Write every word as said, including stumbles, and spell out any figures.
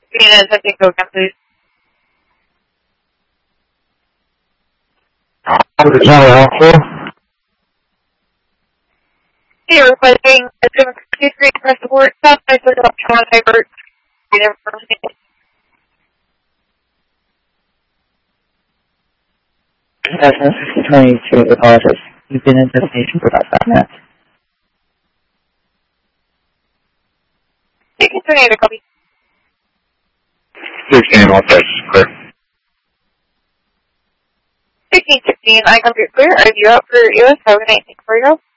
Being a attempting code again, please. Is that helpful? You're requesting a Jim screen press support, stop by circle electron hyper. Cessna sixty twenty-two, apologies. You've been in destination for about five minutes. You can turn in a copy. sixteen, all touch, clear. sixteen sixteen, I come to clear. Are you out for U S? How can I think for you?